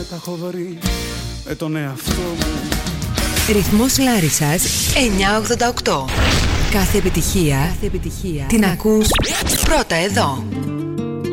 τα έχω βρει με τον εαυτό μου. Ρυθμός Λάρισσας 988. Κάθε επιτυχία την ακούς πρώτα εδώ.